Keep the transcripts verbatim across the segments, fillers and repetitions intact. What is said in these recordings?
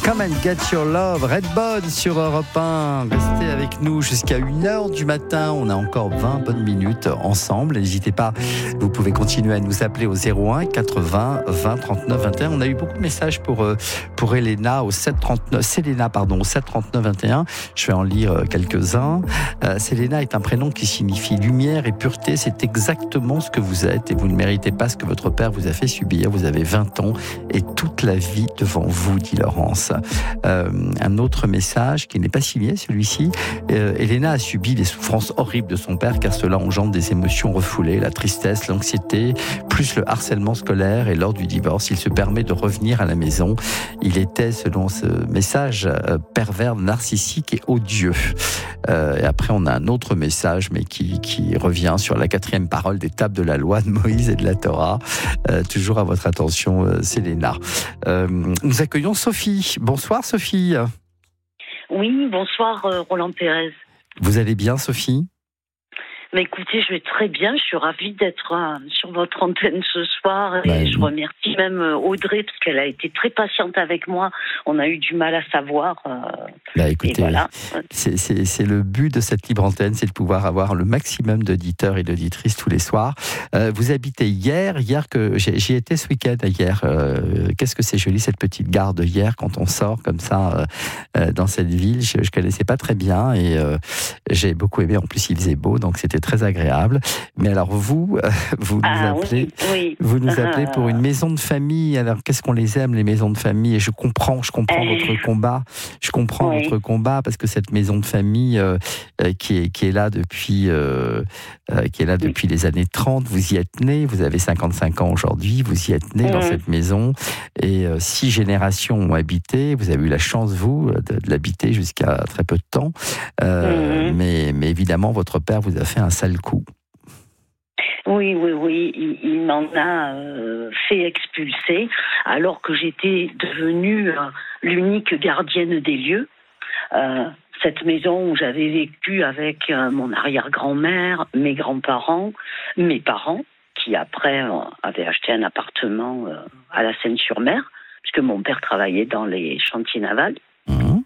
Come and Get Your Love, Redbone sur Europe un. Restez avec nous jusqu'à une heure du matin. On a encore vingt bonnes minutes ensemble. N'hésitez pas, vous pouvez continuer à nous appeler au zéro un quatre-vingts vingt trente-neuf vingt et un. On a eu beaucoup de messages pour, pour Elena au sept trente-neuf, Selena, pardon, au sept trente-neuf vingt et un. Je vais en lire quelques-uns. Euh, Selena est un prénom qui signifie lumière et pureté. C'est exactement ce que vous êtes et vous ne méritez pas ce que votre père vous a fait subir. Vous avez vingt ans et toute la vie devant vous, dit Laurence. Euh, un autre message qui n'est pas signé, celui-ci. Euh, Elena a subi des souffrances horribles de son père car cela engendre des émotions refoulées, la tristesse, l'anxiété, plus le harcèlement scolaire, et lors du divorce, il se permet de revenir à la maison. Il était, selon ce message, euh, pervers, narcissique et odieux. Euh, et après, on a un autre message, mais qui, qui revient sur la quatrième parole des tables de la loi de Moïse et de la Torah. Euh, toujours à votre attention, euh, Selena. Euh, nous accueillons Sophie. Bonsoir Sophie. Oui, bonsoir euh, Roland Pérez. Vous allez bien Sophie ? Bah, écoutez, je vais très bien. Je suis ravie d'être euh, sur votre antenne ce soir. Et bah, je remercie même euh, Audrey parce qu'elle a été très patiente avec moi. On a eu du mal à savoir. Euh, bah, écoutez, voilà. c'est, c'est, c'est le but de cette libre antenne, c'est de pouvoir avoir le maximum d'auditeurs et d'auditrices tous les soirs. Euh, vous habitez hier, hier que j'ai, j'y étais ce week-end hier. Euh, qu'est-ce que c'est joli cette petite gare de hier quand on sort comme ça euh, dans cette ville. Je, je connaissais pas très bien et euh, j'ai beaucoup aimé. En plus, il faisait beau, donc c'était très agréable. Mais alors vous, vous nous ah, appelez, oui, oui. vous nous appelez pour une maison de famille. Alors qu'est-ce qu'on les aime les maisons de famille ? Et je comprends, je comprends euh... votre combat. Je comprends oui. votre combat parce que cette maison de famille euh, qui est qui est là depuis euh, euh, qui est là depuis oui. les années trente. Vous y êtes né. Vous avez cinquante-cinq ans aujourd'hui. Vous y êtes né mmh. dans cette maison et euh, six générations ont habité. Vous avez eu la chance vous de, de l'habiter jusqu'à très peu de temps. Euh, mmh. Mais mais évidemment votre père vous a fait un sale coup. Oui, oui, oui, il, il m'en a euh, fait expulser alors que j'étais devenue euh, l'unique gardienne des lieux. Euh, cette maison où j'avais vécu avec euh, mon arrière-grand-mère, mes grands-parents, mes parents, qui après euh, avaient acheté un appartement euh, à la Seine-sur-Mer, puisque mon père travaillait dans les chantiers navals. Mmh.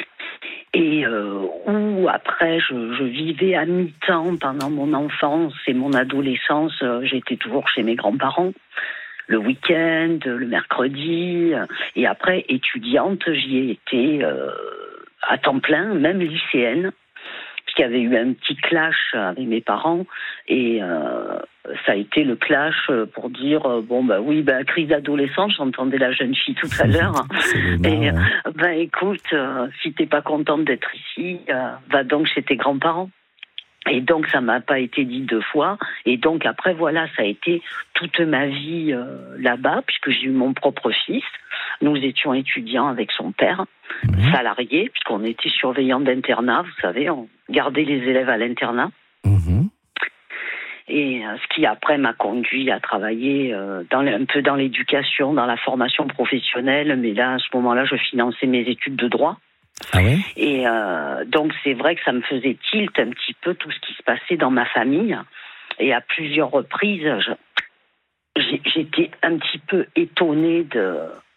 Et euh, où après je, je vivais à mi-temps pendant mon enfance et mon adolescence, euh, j'étais toujours chez mes grands-parents, le week-end, le mercredi, euh, et après étudiante, j'y ai été euh, à temps plein, même lycéenne, puisqu'il y avait eu un petit clash avec mes parents, et euh, ça a été le clash pour dire euh, bon bah oui bah crise d'adolescence, j'entendais la jeune fille tout à l'heure et euh, bah écoute euh, si t'es pas contente d'être ici euh, va donc chez tes grands-parents. Et donc ça m'a pas été dit deux fois et donc après voilà ça a été toute ma vie euh, là-bas puisque j'ai eu mon propre fils. Nous étions étudiants avec son père, mmh. salarié puisqu'on était surveillants d'internat, vous savez, on gardait les élèves à l'internat. Mmh. Et euh, ce qui après m'a conduit à travailler euh, dans les, un peu dans l'éducation, dans la formation professionnelle, mais là à ce moment-là je finançais mes études de droit. Ah ouais. Et euh, donc c'est vrai que ça me faisait tilt un petit peu tout ce qui se passait dans ma famille. Et à plusieurs reprises, je, j'ai, j'étais un petit peu étonnée de,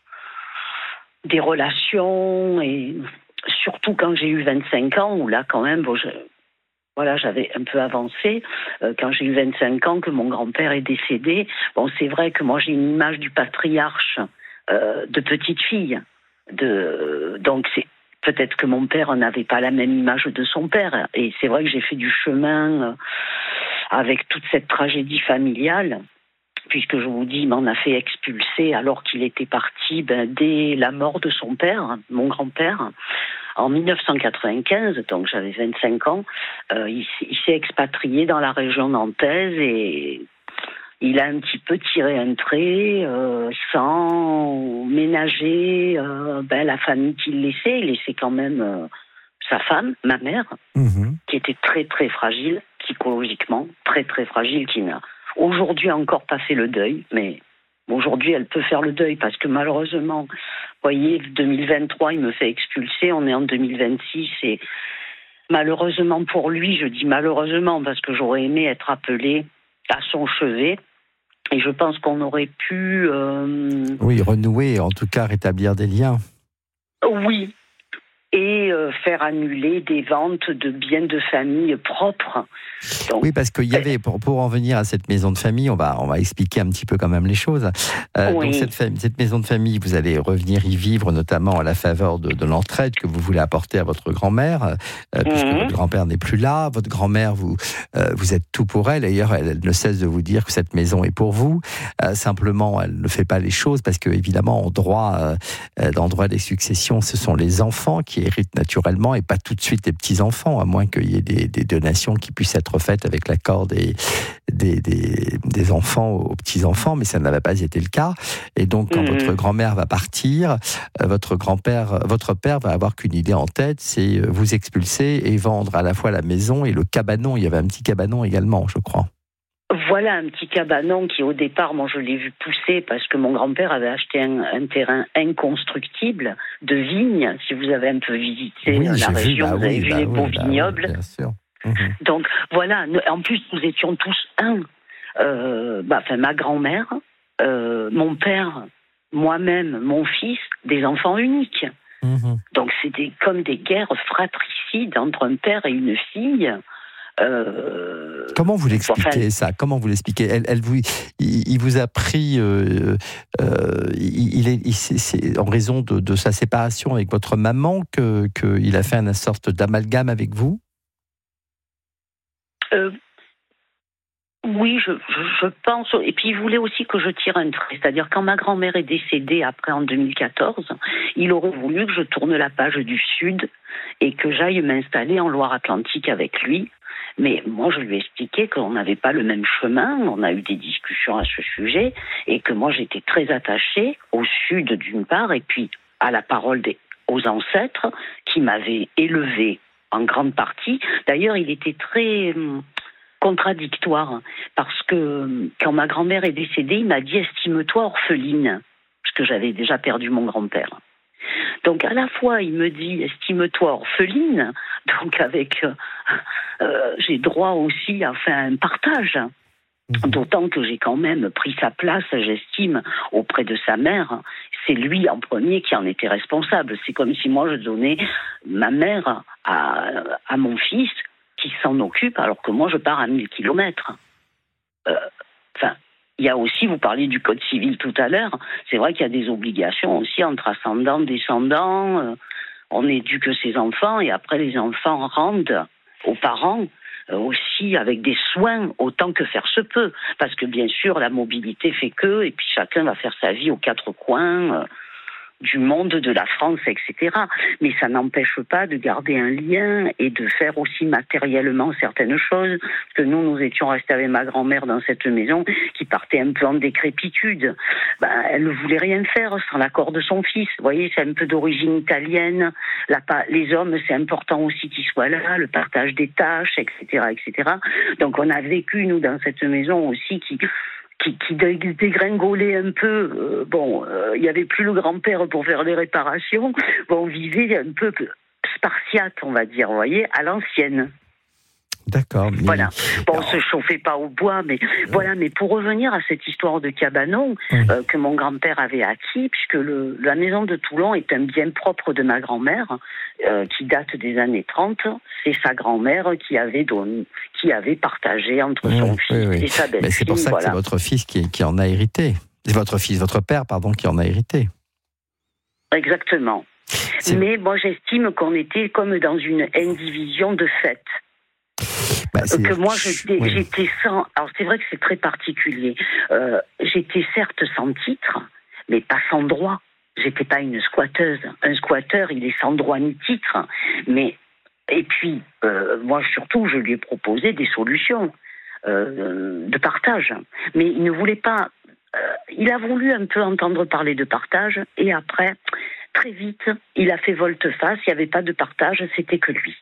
des relations, et surtout quand j'ai eu vingt-cinq ans, où là quand même, bon, je, voilà, j'avais un peu avancé. Euh, quand j'ai eu vingt-cinq ans, que mon grand-père est décédé, bon, c'est vrai que moi j'ai une image du patriarche euh, de petite fille. De, donc c'est peut-être que mon père n'avait pas la même image de son père. Et c'est vrai que j'ai fait du chemin avec toute cette tragédie familiale, puisque je vous dis, il m'en a fait expulser alors qu'il était parti ben, dès la mort de son père, mon grand-père, en dix-neuf cent quatre-vingt-quinze, donc j'avais vingt-cinq ans. Euh, il, il s'est expatrié dans la région nantaise et il a un petit peu tiré un trait euh, sans ménager euh, ben, la famille qu'il laissait. Il laissait quand même euh, sa femme, ma mère, mmh. qui était très très fragile, psychologiquement, très très fragile, qui n'a aujourd'hui encore pas fait le deuil, mais aujourd'hui elle peut faire le deuil parce que malheureusement, vous voyez, deux mille vingt-trois, il me fait expulser, on est en deux mille vingt-six et malheureusement pour lui, je dis malheureusement parce que j'aurais aimé être appelée à son chevet. Et je pense qu'on aurait pu... Euh... Oui, renouer, en tout cas rétablir des liens. Oui. Et euh, faire annuler des ventes de biens de famille propres. Donc, oui, parce qu'il y avait, pour, pour en venir à cette maison de famille, on va, on va expliquer un petit peu quand même les choses. Euh, oui. Donc cette, famille, cette maison de famille, vous allez revenir y vivre, notamment à la faveur de, de l'entraide que vous voulez apporter à votre grand-mère, euh, puisque mmh. votre grand-père n'est plus là. Votre grand-mère, vous, euh, vous êtes tout pour elle. D'ailleurs, elle, elle ne cesse de vous dire que cette maison est pour vous. Euh, simplement, elle ne fait pas les choses parce que, évidemment, en droit, euh, dans le droit des successions, ce sont les enfants qui héritent naturellement et pas tout de suite les petits-enfants, à moins qu'il y ait des, des donations qui puissent être faites avec l'accord des, des, des, des enfants aux petits-enfants, mais ça n'avait pas été le cas. Et donc, quand mmh. votre grand-mère va partir, votre grand-père, votre père va avoir qu'une idée en tête, c'est vous expulser et vendre à la fois la maison et le cabanon. Il y avait un petit cabanon également, je crois. Voilà un petit cabanon qui, au départ, moi, je l'ai vu pousser parce que mon grand-père avait acheté un, un terrain inconstructible de vignes. Si vous avez un peu visité oui, la région, vu, bah vous avez oui, vu bah les beaux oui, vignobles. Bah oui, bien sûr. Mmh. Donc, voilà. En plus, nous étions tous un. Euh, bah, enfin, ma grand-mère, euh, mon père, moi-même, mon fils, des enfants uniques. Mmh. Donc, c'était comme des guerres fratricides entre un père et une fille. Euh, Comment vous l'expliquez enfin, ça Comment vous l'expliquez elle, elle vous, il, il vous a pris, euh, euh, il est, il, c'est, c'est en raison de, de sa séparation avec votre maman que qu'il a fait une sorte d'amalgame avec vous. Euh, oui, je, je, je pense. Et puis il voulait aussi que je tire un trait, c'est-à-dire quand ma grand-mère est décédée après en deux mille quatorze, il aurait voulu que je tourne la page du Sud et que j'aille m'installer en Loire-Atlantique avec lui. Mais moi, je lui ai expliqué qu'on n'avait pas le même chemin, on a eu des discussions à ce sujet, et que moi, j'étais très attachée au Sud d'une part, et puis à la parole des, aux ancêtres qui m'avaient élevée en grande partie. D'ailleurs, il était très hum, contradictoire, parce que quand ma grand-mère est décédée, il m'a dit « Estime-toi orpheline », parce que j'avais déjà perdu mon grand-père. Donc à la fois il me dit estime-toi orpheline, donc avec euh, euh, j'ai droit aussi à faire un partage, mmh. d'autant que j'ai quand même pris sa place, j'estime, auprès de sa mère. C'est lui en premier qui en était responsable. C'est comme si moi je donnais ma mère à, à mon fils qui s'en occupe alors que moi je pars à mille kilomètres. Euh, enfin. Il y a aussi, vous parliez du code civil tout à l'heure, c'est vrai qu'il y a des obligations aussi entre ascendants, descendants, euh, on éduque ses enfants et après les enfants rendent aux parents euh, aussi avec des soins autant que faire se peut. Parce que bien sûr, la mobilité fait que, et puis chacun va faire sa vie aux quatre coins euh, du monde, de la France, et cetera. Mais ça n'empêche pas de garder un lien et de faire aussi matériellement certaines choses. Parce que nous, nous étions restés avec ma grand-mère dans cette maison qui partait un peu en décrépitude. Ben, elle ne voulait rien faire sans l'accord de son fils. Vous voyez, c'est un peu d'origine italienne. La, les hommes, c'est important aussi qu'ils soient là, le partage des tâches, et cetera, et cetera. Donc on a vécu, nous, dans cette maison aussi qui... qui, qui dégringolait un peu. Euh, bon, il euh, n'y avait plus le grand-père pour faire des réparations. Bon, on vivait un peu spartiate, on va dire, vous voyez, à l'ancienne. D'accord. Mais... Voilà. Bon, on ne se chauffait pas au bois, mais euh... voilà. Mais pour revenir à cette histoire de cabanon oui. euh, que mon grand-père avait acquis, puisque le, la maison de Toulon est un bien propre de ma grand-mère, euh, qui date des années trente. C'est sa grand-mère qui avait donné, qui avait partagé entre oui, son fils oui, oui. et sa belle-fille. Mais c'est pour ça voilà. que c'est votre fils qui, qui en a hérité. C'est votre fils, votre père, pardon, qui en a hérité. Exactement. C'est... Mais moi, j'estime qu'on était comme dans une indivision de fait. Bah, que moi j'étais, oui. j'étais sans. Alors c'est vrai que c'est très particulier. Euh, j'étais certes sans titre, mais pas sans droit. J'étais pas une squatteuse. Un squatteur, il est sans droit ni titre. Mais et puis euh, moi surtout, je lui ai proposé des solutions euh, de partage. Mais il ne voulait pas. Euh, il a voulu un peu entendre parler de partage, et après, très vite, il a fait volte-face. Il n'y avait pas de partage, c'était que lui.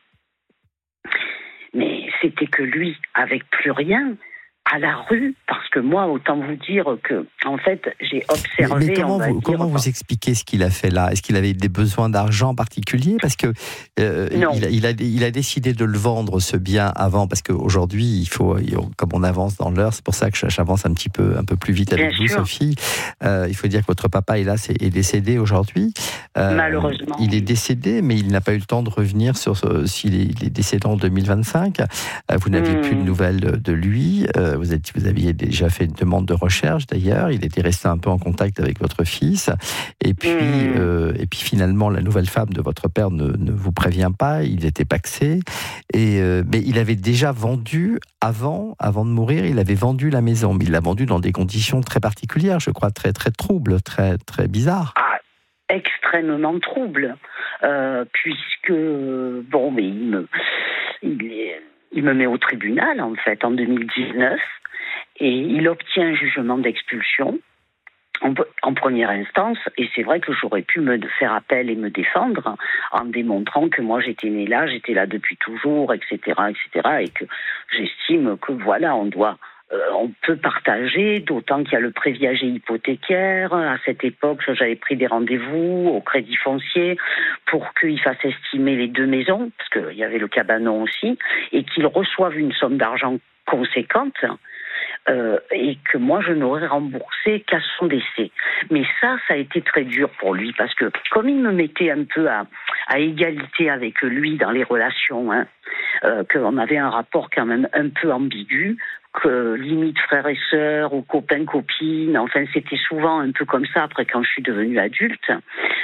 Mais c'était que lui, avec plus rien, à la rue, parce que moi, autant vous dire que, en fait, j'ai observé... Mais, mais comment, on va vous, dire, comment vous expliquez ce qu'il a fait là ? Est-ce qu'il avait des besoins d'argent particuliers ? Parce que euh, il, a, il, a, il a décidé de le vendre, ce bien, avant, parce qu'aujourd'hui, il faut, comme on avance dans l'heure, c'est pour ça que j'avance un petit peu, un peu plus vite avec Bien vous, sûr. Sophie. Euh, il faut dire que votre papa, hélas, est décédé aujourd'hui. Euh, Malheureusement. Il est décédé, mais il n'a pas eu le temps de revenir sur ce, s'il est, il est décédé en deux mille vingt-cinq. Euh, vous n'aviez mmh. plus de nouvelles de, de lui. Euh, vous, êtes, vous aviez déjà fait une demande de recherche, d'ailleurs. Il était resté un peu en contact avec votre fils. Et puis, mmh. euh, et puis finalement, la nouvelle femme de votre père ne, ne vous prévient pas. Il était pacsé. Et, euh, mais il avait déjà vendu, avant, avant de mourir, il avait vendu la maison. Mais il l'a vendue dans des conditions très particulières, je crois, très, très troubles, très, très bizarres. Ah, extrêmement troubles. Euh, puisque, bon, mais il me, il, est, il me met au tribunal, en fait, en deux mille dix-neuf. Et il obtient un jugement d'expulsion en, en première instance, et c'est vrai que j'aurais pu me faire appel et me défendre en démontrant que moi j'étais née là, j'étais là depuis toujours, et cetera, et cetera, et que j'estime que voilà, on doit, euh, on peut partager, d'autant qu'il y a le préviagé hypothécaire. À cette époque, j'avais pris des rendez-vous au Crédit Foncier pour qu'il fasse estimer les deux maisons, parce qu'il y avait le cabanon aussi, et qu'ils reçoivent une somme d'argent conséquente. Euh, et que moi je n'aurais remboursé qu'à son décès. Mais ça, ça a été très dur pour lui, parce que comme il me mettait un peu à, à égalité avec lui dans les relations, hein, euh, qu'on avait un rapport quand même un peu ambigu, que limite frères et sœurs ou copains copines, enfin c'était souvent un peu comme ça après quand je suis devenue adulte.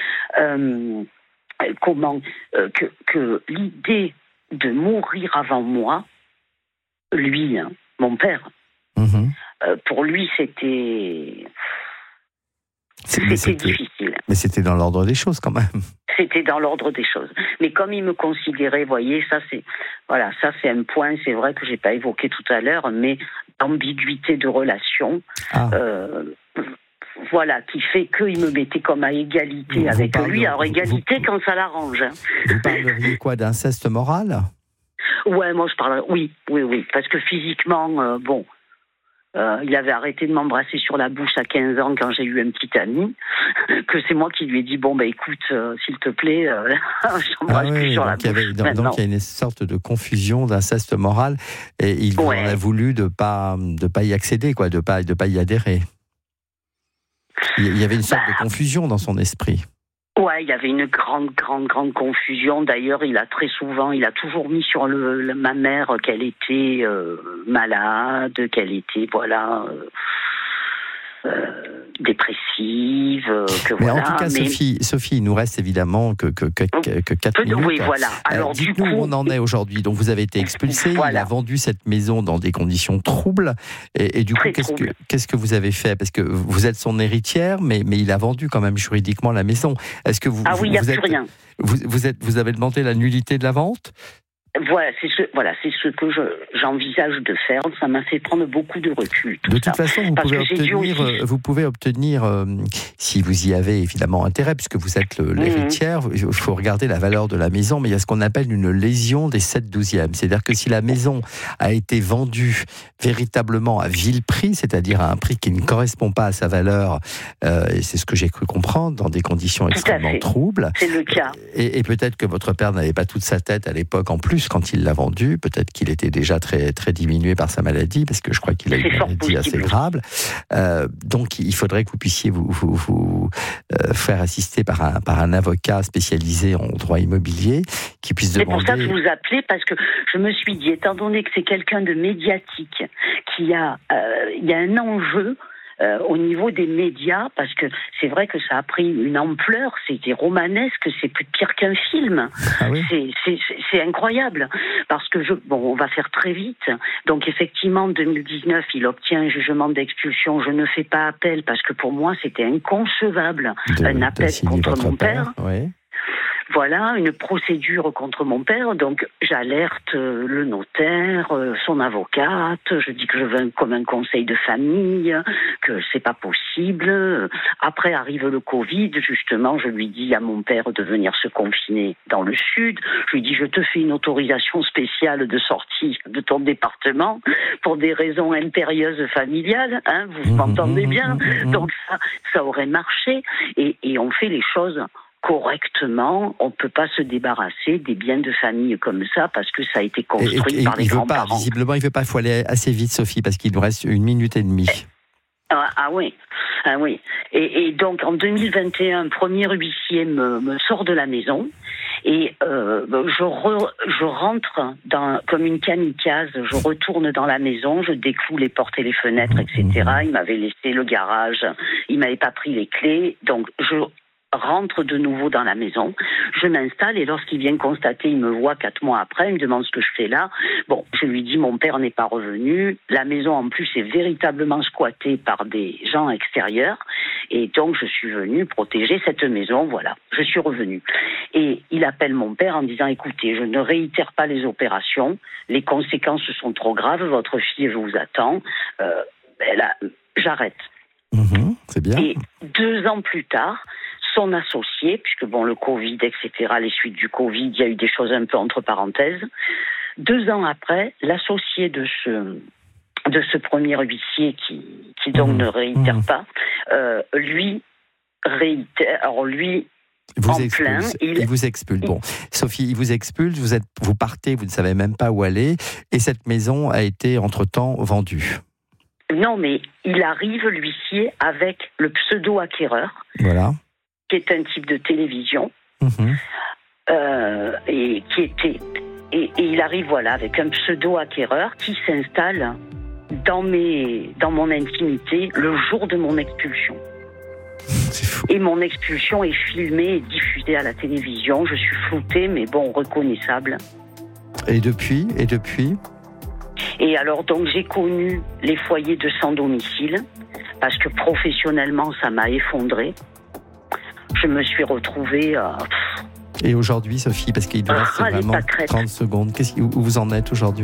Euh, comment euh, que, que l'idée de mourir avant moi, lui, hein, mon père. Mmh. Euh, pour lui, c'était... C'était, c'était difficile. Mais c'était dans l'ordre des choses, quand même. C'était dans l'ordre des choses. Mais comme il me considérait, vous voyez, ça c'est, voilà, ça c'est un point, c'est vrai que j'ai pas évoqué tout à l'heure, mais d'ambiguïté de relation, ah. euh, voilà, qui fait qu'il me mettait comme à égalité vous avec parlez, lui. Alors égalité vous, quand ça l'arrange. Hein. Vous parleriez quoi, d'inceste moral ? Ouais, moi je parle, oui, oui, oui, parce que physiquement, euh, bon. Euh, il avait arrêté de m'embrasser sur la bouche à quinze ans quand j'ai eu un petit ami, que c'est moi qui lui ai dit, bon, bah écoute, euh, s'il te plaît, euh, je t'embrasse ah oui, plus sur la bouche. Il y avait, donc, donc il y a une sorte de confusion, d'inceste moral, et il ouais. en a voulu de ne pas, de pas y accéder, quoi, de ne pas, de pas y adhérer. Il y avait une sorte bah, de confusion dans son esprit. Ouais, il y avait une grande, grande, grande confusion. D'ailleurs, il a très souvent, il a toujours mis sur le, le ma mère qu'elle était euh, malade, qu'elle était, voilà, euh, euh, dépressive, que mais voilà. En tout cas, mais... Sophie, Sophie, il nous reste évidemment que que que, que, que quatre minutes. Oui, voilà. Alors, euh, dites-nous du coup, où on en est aujourd'hui. Donc, vous avez été expulsé. Voilà. Il a vendu cette maison dans des conditions troubles. Et, et du Très coup, qu'est-ce trouble. que qu'est-ce que vous avez fait ? Parce que vous êtes son héritière, mais mais il a vendu quand même juridiquement la maison. Est-ce que vous ah oui, il n'y a vous plus êtes, rien. Vous vous êtes vous avez demandé la nullité de la vente ? Voilà, c'est ce, voilà, c'est ce que je, j'envisage de faire. Ça m'a fait prendre beaucoup de recul. De toute ça. façon, vous pouvez, obtenir, aussi... vous pouvez obtenir, euh, si vous y avez évidemment intérêt, puisque vous êtes le, l'héritière, mmh. il faut regarder la valeur de la maison, mais il y a ce qu'on appelle une lésion des sept douzièmes. C'est-à-dire que si la maison a été vendue véritablement à vil prix, c'est-à-dire à un prix qui ne correspond pas à sa valeur, euh, et c'est ce que j'ai cru comprendre, dans des conditions extrêmement troubles. C'est le cas. Et, et peut-être que votre père n'avait pas toute sa tête à l'époque en plus, quand il l'a vendu, peut-être qu'il était déjà très, très diminué par sa maladie, parce que je crois qu'il a une maladie assez grave. Euh, donc, il faudrait que vous puissiez vous, vous, vous euh, faire assister par un, par un avocat spécialisé en droit immobilier, qui puisse demander... C'est pour ça que je vous appelais, parce que je me suis dit, étant donné que c'est quelqu'un de médiatique, qui a, euh, il y a un enjeu, Euh, au niveau des médias, parce que c'est vrai que ça a pris une ampleur, c'était romanesque, c'est plus pire qu'un film. Ah oui. c'est, c'est, c'est incroyable, parce que je, bon, on va faire très vite. Donc effectivement, en deux mille dix-neuf, il obtient un jugement d'expulsion. Je ne fais pas appel, parce que pour moi, c'était inconcevable, de, un appel contre mon père. père oui. Voilà, une procédure contre mon père, donc j'alerte le notaire, son avocate, je dis que je veux comme un conseil de famille, que c'est pas possible. Après arrive le Covid, justement, je lui dis à mon père de venir se confiner dans le sud. Je lui dis, je te fais une autorisation spéciale de sortie de ton département pour des raisons impérieuses familiales, hein, vous m'entendez bien. Donc ça, ça aurait marché, et, et on fait les choses correctement. On ne peut pas se débarrasser des biens de famille comme ça, parce que ça a été construit et, et, par les grands-parents. Visiblement, il ne veut pas. Il faut aller assez vite, Sophie, parce qu'il nous reste une minute et demie. Ah, ah oui, ah oui. Et, et donc en deux mille vingt et un, un premier huissier me, me sort de la maison et euh, je, re, je rentre dans, comme une kamikaze, je retourne dans la maison, je décloue les portes et les fenêtres, et cetera. Il m'avait laissé le garage, il m'avait pas pris les clés, donc je rentre de nouveau dans la maison, je m'installe et lorsqu'il vient constater, il me voit quatre mois après, il me demande ce que je fais là. Bon, je lui dis mon père n'est pas revenu, la maison en plus est véritablement squattée par des gens extérieurs et donc je suis venue protéger cette maison, voilà, je suis revenue. Et il appelle mon père en disant écoutez, je ne réitère pas les opérations, les conséquences sont trop graves, votre fille vous attend, euh, là, j'arrête. Mmh, c'est bien. Et deux ans plus tard, son associé, puisque bon, le Covid, et cetera, les suites du Covid, il y a eu des choses un peu entre parenthèses. Deux ans après, l'associé de ce, de ce premier huissier qui, qui donc mmh. ne réitère mmh. pas, euh, lui réitère, alors lui, vous en expulse, plein, il... il vous expulse. Bon, Sophie, il vous expulse, vous, êtes, vous partez, vous ne savez même pas où aller, et cette maison a été entre-temps vendue. Non, mais il arrive, l'huissier, avec le pseudo-acquéreur. Voilà. Qui est un type de télévision, mmh. euh, et qui était, et, et il arrive voilà avec un pseudo acquéreur qui s'installe dans mes, dans mon intimité le jour de mon expulsion. C'est fou. Et mon expulsion est filmée et diffusée à la télévision. Je suis floutée, mais bon, reconnaissable. Et depuis, et depuis. Et alors donc j'ai connu les foyers de sans domicile parce que professionnellement ça m'a effondrée. Je me suis retrouvée... Euh... Et aujourd'hui, Sophie, parce qu'il reste ah, vraiment trente secondes, qu'est-ce, où vous en êtes aujourd'hui ?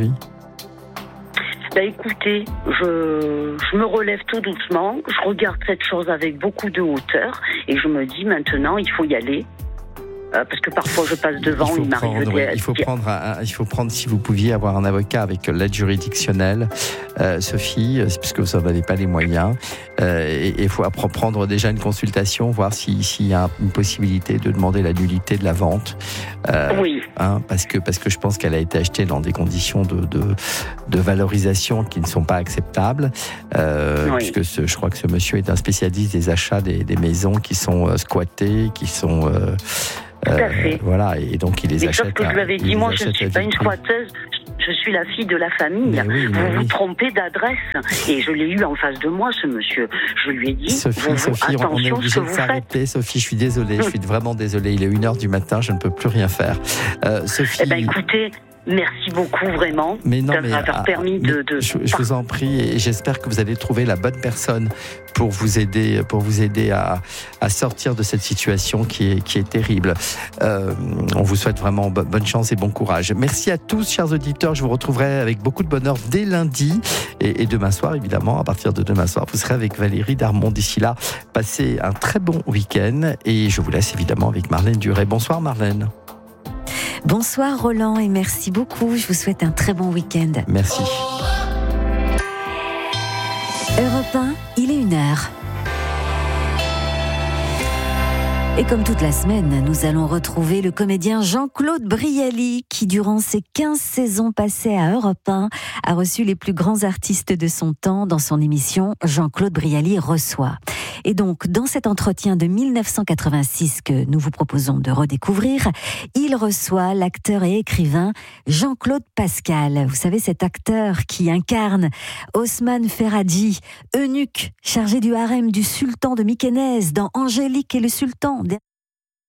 Ben écoutez, je, je me relève tout doucement, je regarde cette chose avec beaucoup de hauteur et je me dis maintenant, il faut y aller. Euh, parce que parfois je passe devant, il, il m'arrive prendre, des... oui, il faut prendre, un, il faut prendre, si vous pouviez avoir un avocat avec l'aide juridictionnelle, euh, Sophie, puisque vous n'en avez pas les moyens, euh, et il faut prendre déjà une consultation, voir s'il si y a une possibilité de demander la nullité de la vente. Euh, oui. Hein, parce que parce que je pense qu'elle a été achetée dans des conditions de de, de valorisation qui ne sont pas acceptables, euh, oui. puisque ce, je crois que ce monsieur est un spécialiste des achats des, des maisons qui sont euh, squattées, qui sont euh, Tout à fait. Euh, voilà, et donc il les Mais achète. Sauf que je lui avais dit, moi je ne suis pas une squatteuse, je suis la fille de la famille. Oui, vous vous oui. trompez d'adresse. Et je l'ai eu en face de moi, ce monsieur. Je lui ai dit, Sophie, vous, Sophie, attention on est obligé de s'arrêter. Faites. Sophie, je suis désolée, je suis vraiment désolée. Il est une heure du matin, je ne peux plus rien faire. Euh, Sophie. Eh ben écoutez. Merci beaucoup vraiment mais non, mais, d'avoir permis mais de, de... Je, je vous en prie et j'espère que vous allez trouver la bonne personne pour vous aider, pour vous aider à, à sortir de cette situation qui est, qui est terrible. Euh, on vous souhaite vraiment bonne chance et bon courage. Merci à tous, chers auditeurs. Je vous retrouverai avec beaucoup de bonheur dès lundi et, et demain soir, évidemment. À partir de demain soir, vous serez avec Valérie Darmon. D'ici là, passez un très bon week-end et je vous laisse évidemment avec Marlène Duret. Bonsoir Marlène. Bonsoir Roland et merci beaucoup. Je vous souhaite un très bon week-end. Merci. Europe un, il est une heure. Et comme toute la semaine, nous allons retrouver le comédien Jean-Claude Brialy qui, durant ses quinze saisons passées à Europe un, a reçu les plus grands artistes de son temps dans son émission Jean-Claude Brialy reçoit. Et donc, dans cet entretien de mille neuf cent quatre-vingt-six que nous vous proposons de redécouvrir, il reçoit l'acteur et écrivain Jean-Claude Pascal. Vous savez, cet acteur qui incarne Osman Ferhadji, eunuque chargé du harem du sultan de Mykénès dans Angélique et le sultan